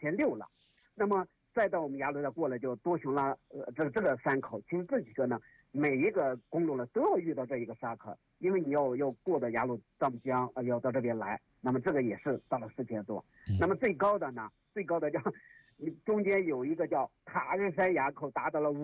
5600了。那么再到我们雅鲁再过来就多雄拉这个山口，其实这几个呢，每一个公路呢都要遇到这一个沙坑，因为你要过的雅鲁藏布江要到这边来，那么这个也是到了4000多。那么最高的叫中间有一个叫塔日山垭口，达到了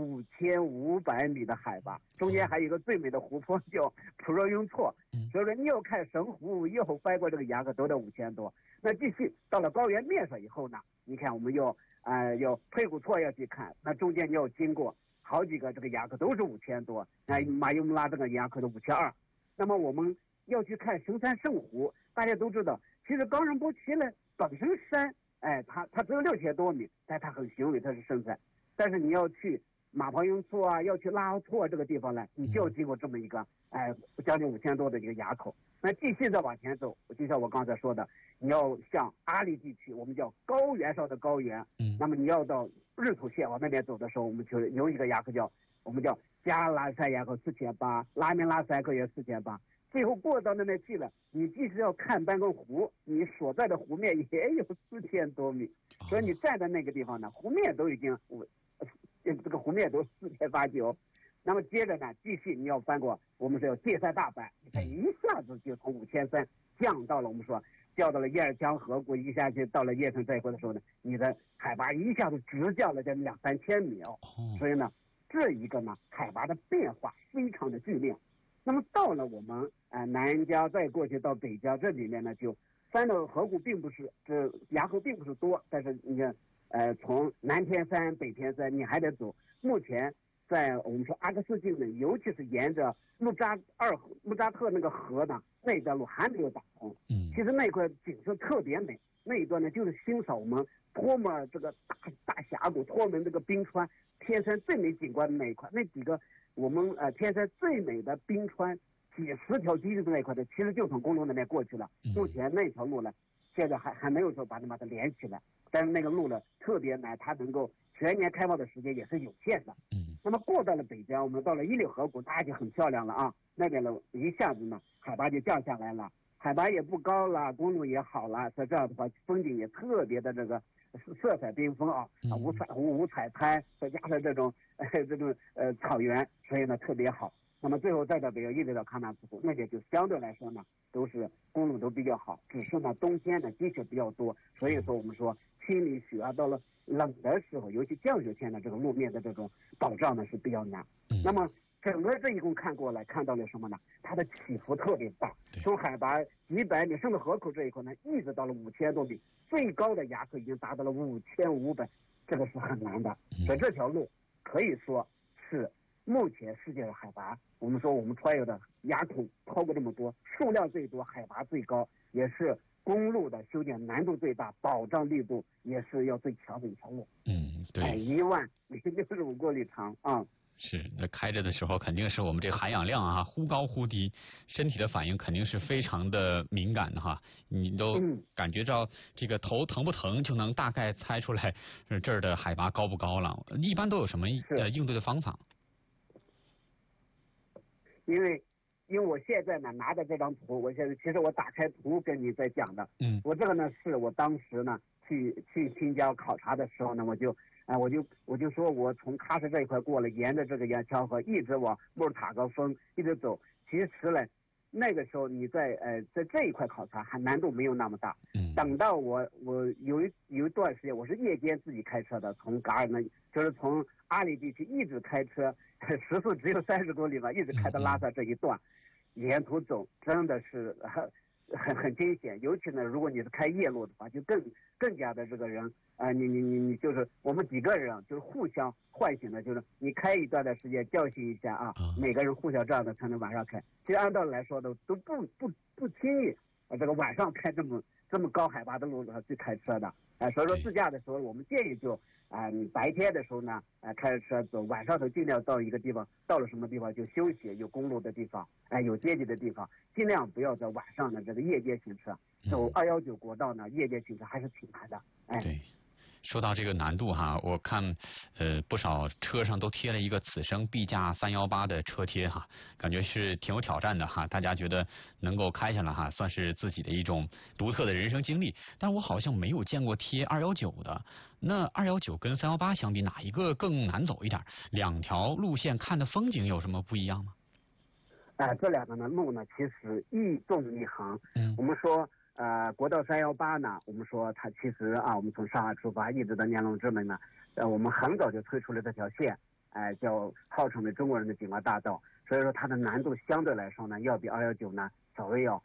5500米的海拔，中间还有一个最美的湖泊叫普若雍措，所以说你要看神湖，又翻过这个垭口都得5000多。那继续到了高原面上以后呢，你看我们要佩古措要去看，那中间你要经过好几个这个垭口都是5000多，马尤姆拉这个垭口的5200。那么我们要去看神山圣湖，大家都知道，其实冈仁波齐呢本身山，它只有6000多米，但它很雄伟，它是深山。但是你要去马旁雍措啊，要去拉奥措这个地方呢，你就要经过这么一个将近5000多的一个垭口。那继续再往前走，就像我刚才说的，你要向阿里地区，我们叫高原上的高原，那么你要到日土县往那边走的时候，我们就有一个垭口我们叫加拉山垭口4800，拉面拉山口也4800。最后过到那边去了，你即使要看半个湖，你所在的湖面也有4000多米，所以你站在那个地方呢，湖面都已经这个湖面都4800-4900。那么接着呢，继续你要翻过，我们说要界山大坂，你看一下子就从5300降到了我们说掉到了叶尔江河谷，一下去到了叶城这一块的时候呢，你的海拔一下子直降了将近2-3千米哦。所以呢，这一个呢海拔的变化非常的剧烈。那么到了我们南疆再过去到北疆，这里面呢就翻的河谷并不是垭口并不是多，但是你看从南天山北天山你还得走。目前在我们说阿克斯境呢，尤其是沿着木扎特那个河呢，那一段路还没有打通。其实那块景色特别美，那一段呢就是欣赏我们托莫这个大峡谷，托门这个冰川，天山最美景观的那一块，那几个我们天山最美的冰川几十条基地的那一块的，其实就从公路那边过去了。目前那条路呢，现在还没有说把它连起来，但是那个路呢特别难，它能够全年开放的时间也是有限的。那么过到了北疆，我们到了伊犁河谷，那就很漂亮了啊！那边呢一下子呢海拔就降下来了，海拔也不高了，公路也好了，所以这样的话风景也特别的这个色彩缤纷啊，五彩湖、五彩滩，再加上这种草原，所以呢特别好。那么最后再到北疆一直到喀纳斯湖，那边就相对来说呢都是公路都比较好，只是呢冬天呢积雪比较多，所以说我们说清理雪啊，到了冷的时候，尤其降雪天呢，这个路面的这种保障呢是比较难。那么整个这一共看过来，看到了什么呢？它的起伏特别大，从海拔几百米，甚至河口这一块呢，一直到了5000多米，最高的垭口已经达到了5500，这个是很难的。所以这条路可以说是目前世界的海拔，我们说我们穿越的垭口超过这么多，数量最多，海拔最高，也是公路的修建难度最大，保障力度也是要最强的一条路。 对 10065公里长啊。 是，那开着的时候肯定是我们这个含氧量啊忽高忽低，身体的反应肯定是非常的敏感的哈。你都感觉到这个头疼不疼，就能大概猜出来这儿的海拔高不高了。一般都有什么应对的方法？ 因为我现在呢拿着这张图，我现在其实我打开图跟你在讲的。我这个呢是我当时呢去新疆考察的时候呢，我就说我从喀什这一块过来，沿着这个杨桥河一直往木尔塔格峰一直走。其实呢那个时候你在这一块考察还难度没有那么大。等到我有一段时间我是夜间自己开车的，从噶尔呢就是从阿里地区一直开车，时速只有30公里嘛，一直开到拉萨这一段，沿途走真的是很惊险。尤其呢如果你是开夜路的话，就更加的这个人你就是我们几个人就是互相唤醒的，就是你开一段的时间教训一下啊，每个人互相这样的才能晚上开。其实按道理来说的都不轻易这个晚上开这么高海拔的路去开车的。所以说自驾的时候我们建议就你白天的时候呢开着车走，晚上头尽量到一个地方，到了什么地方就休息，有公路的地方有阶级的地方，尽量不要在晚上的这个夜间行车。走219国道呢夜间行车还是挺难的。 对， 说到这个难度哈，我看不少车上都贴了一个此生必驾318的车贴哈，感觉是挺有挑战的哈。大家觉得能够开下来哈，算是自己的一种独特的人生经历。但我好像没有见过贴219的。那219跟318相比，哪一个更难走一点？两条路线看的风景有什么不一样吗？ 这两个呢路呢其实一纵一横。我们说国道318呢，我们说它其实我们从上海出发一直到年龙之门呢，我们很早就推出了这条线，叫号称为中国人的景观大道。所以说它的难度相对来说呢，要比219呢稍微要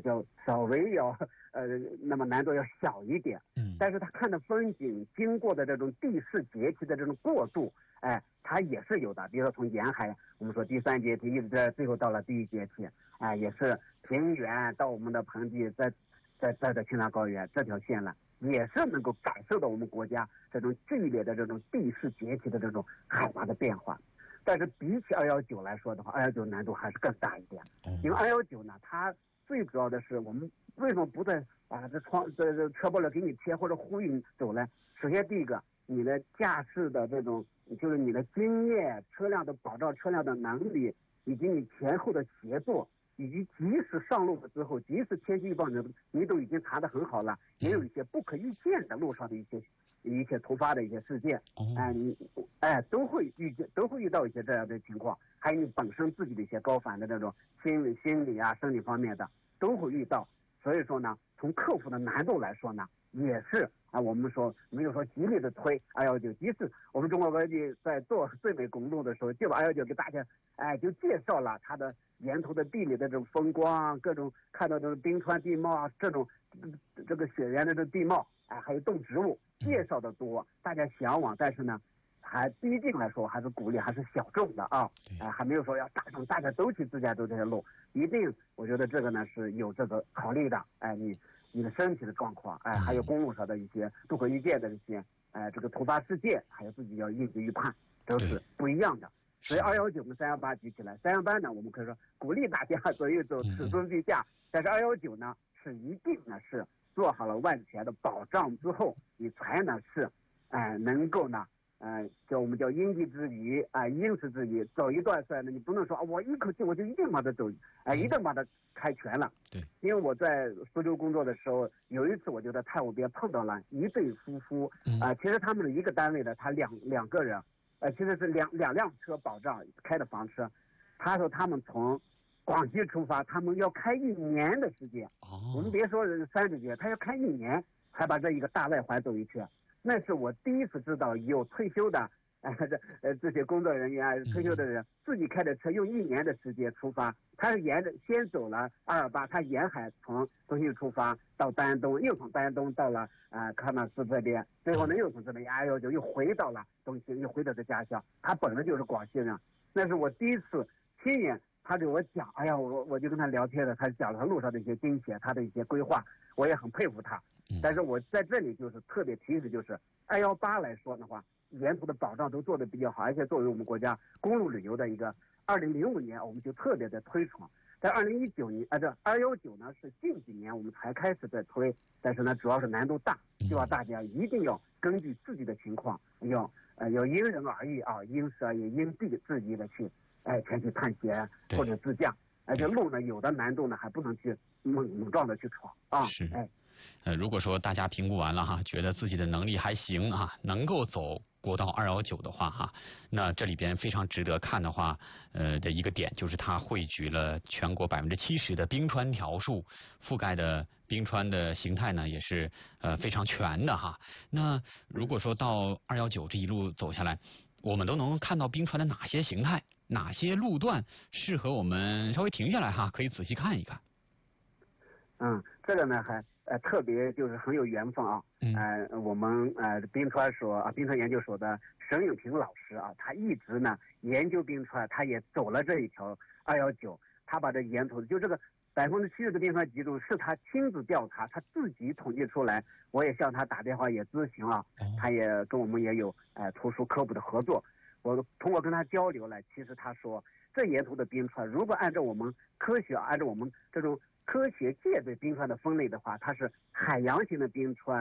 那么难度要小一点。但是它看的风景，经过的这种地势节气的这种过渡，它也是有的。比如说从沿海，我们说第3阶梯一直在最后到了第1阶梯，也是平原到我们的盆地，在青藏高原这条线呢，也是能够感受到我们国家这种剧烈的这种地势节气的这种海拔的变化。但是比起219来说的话，219难度还是更大一点。因为219呢，它最主要的是我们为什么不在这车玻璃给你贴或者呼吁你走呢？首先第一个，你的驾驶的这种就是你的经验、车辆的保障车辆的能力，以及你前后的协作，以及及时上路了之后，及时天气预报你都已经查得很好了。也有一些不可预见的路上的一些突发的一些事件，都会遇到一些这样的情况。还有你本身自己的一些高反的这种心理生理方面的都会遇到。所以说呢，从克服的难度来说呢，也是我们说没有说极力的推219。即使我们中国国际在做最美公路的时候，就把219给大家就介绍了它的沿途的地理的这种风光，各种看到的冰川地貌这种这个雪原的这地貌，还有动植物介绍的多，大家向往。但是呢，还毕竟来说还是鼓励还是小众的还没有说要大家都去自驾走这些路。一定我觉得这个呢是有这个考虑的。你的身体的状况，还有公路上的一些不可预见的一些这个突发事件，还有自己要应急预判，都是不一样的。所以219跟318比起来，318呢我们可以说鼓励大家走一走，此生必驾。但是219呢是一定呢是做好了万全的保障之后，你才能是能够呢我们叫因地制宜因时制宜，走一段算呢，你不能说我一口气我就一定把它走一定把它开全了。 对， 因为我在苏州工作的时候，有一次我就在太湖边碰到了一对夫妇其实他们是一个单位的，他两个人其实是两辆车保障开的房车。他说他们从广西出发，他们要开1年的时间。我们别说30节，他要开1年才把这一个大外环走一圈。那是我第一次知道有退休的这些工作人员退休的人自己开的车用1年的时间出发。他是先走了228，他沿海从东西出发到丹东，又从丹东到了喀纳斯这边，最后呢又从这边219又回到了东西，又回到这家乡。他本来就是广西人，那是我第一次亲眼他给我讲，我就跟他聊天的，他讲了他路上的一些惊险，他的一些规划，我也很佩服他。但是我在这里就是特别提示，就是218来说的话，沿途的保障都做得比较好，而且作为我们国家公路旅游的一个2005年我们就特别的推崇。在2019年这219呢是近几年我们才开始在推，但是呢主要是难度大，希望大家一定要根据自己的情况，要因人而异因时而异，因地制宜的去前去探险或者自驾。而且路呢有的难度呢还不能去猛撞的去闯是如果说大家评估完了哈，觉得自己的能力还行能够走国道219的话那这里边非常值得看的话的一个点就是它汇聚了全国70%的冰川条数，覆盖的冰川的形态呢也是非常全的那如果说到219这一路走下来，我们都能看到冰川的哪些形态，哪些路段适合我们稍微停下来可以仔细看一看。 这个呢还特别就是很有缘分我们冰川研究所的沈永平老师他一直呢研究冰川，他也走了这一条219，他把这沿途就这个70%的冰川集中是他亲自调查，他自己统计出来。我也向他打电话也咨询他也跟我们也有图书科普的合作。我通过跟他交流了，其实他说这沿途的冰川如果按照我们按照我们这种科学界对冰川的分类的话，它是海洋型的冰川、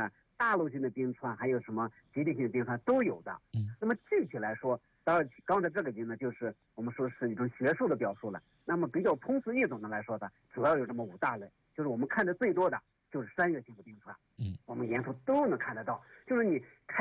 大陆性的冰川，还有什么极地性的冰川都有的。那么具体来说，当然刚才这个经呢，就是我们说是一种学术的表述了。那么比较通俗易懂的来说呢，主要有这么5大类，就是我们看的最多的就是山岳性的冰川。我们沿途都能看得到，就是你开